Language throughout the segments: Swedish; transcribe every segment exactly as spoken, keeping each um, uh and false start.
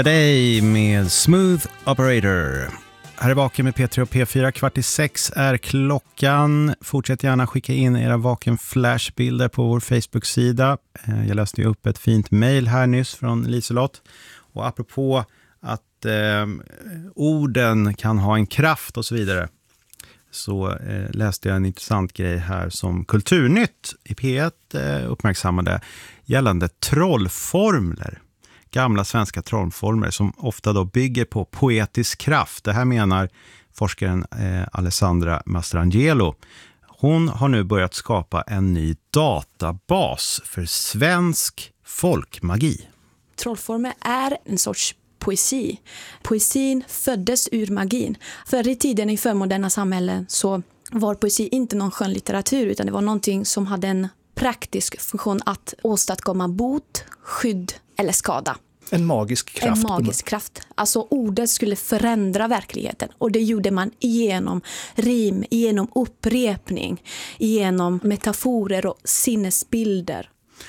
Dig med Smooth Operator. Här är Vaken med P tre och P fyra. Kvart i sex är klockan. Fortsätt gärna skicka in era Vaken flashbilder på vår Facebook-sida. Jag läste ju upp ett fint mejl här nyss från Liselott. Och apropå att eh, orden kan ha en kraft och så vidare, så eh, läste jag en intressant grej här som Kulturnytt i P ett eh, uppmärksammade gällande trollformler. Gamla svenska trollformler som ofta då bygger på poetisk kraft. Det här menar forskaren eh, Alessandra Mastrangelo. Hon har nu börjat skapa en ny databas för svensk folkmagi. Trollformler är en sorts poesi. Poesin föddes ur magin. Förr i tiden i förmoderna samhällen så var poesi inte någon skönlitteratur, utan det var någonting som hade en praktisk funktion att åstadkomma bot, skydd eller skada. En magisk kraft. En magisk kraft. Alltså ordet skulle förändra verkligheten. Och det gjorde man genom rim, genom upprepning, genom metaforer och sinnesbilder.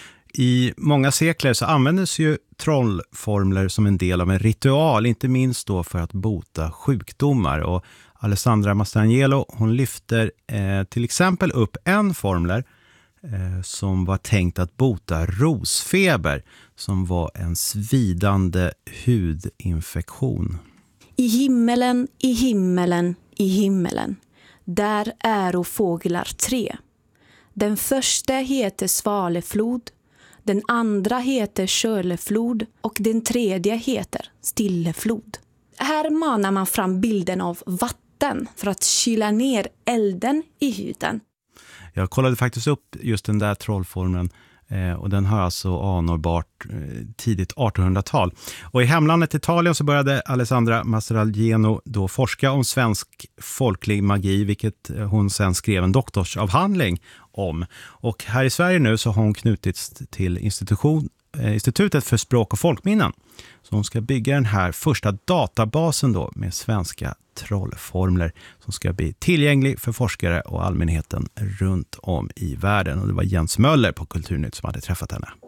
I många sekler så användes ju trollformler som en del av en ritual, inte minst då för att bota sjukdomar. Och Alessandra Mastrangelo, hon lyfter eh, till exempel upp en formler eh, som var tänkt att bota rosfeber, som var en svidande hudinfektion. I himmelen, i himmelen, i himmelen, där är och fåglar tre. Den första heter Svaleflod, den andra heter Köleflod och den tredje heter Stilleflod. Här manar man fram bilden av vatten för att kyla ner elden i huden. Jag kollade faktiskt upp just den där trollformeln eh, och den har alltså anordbart eh, tidigt artonhundratal. Och i hemlandet Italien så började Alessandra Mastrangelo då forska om svensk folklig magi, vilket hon sen skrev en doktorsavhandling om. Och här i Sverige nu så har hon knutits till institution, eh, Institutet för språk och folkminnen. Så hon ska bygga den här första databasen då med svenska trollformler som ska bli tillgänglig för forskare och allmänheten runt om i världen. Och det var Jens Möller på Kulturnytt som hade träffat henne.